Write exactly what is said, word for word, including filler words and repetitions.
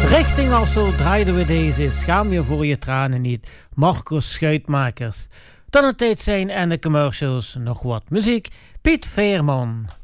Richting Assel draaiden we deze Schaam je voor je tranen niet, Marcus Schuitmakers. Dan een tijd zijn en de commercials, nog wat muziek, Piet Veerman.